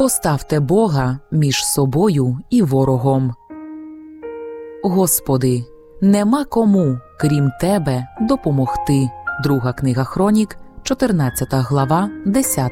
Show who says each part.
Speaker 1: Поставте Бога між собою і ворогом. Господи, нема кому, крім Тебе, допомогти. Друга книга Хронік, 14 глава, 10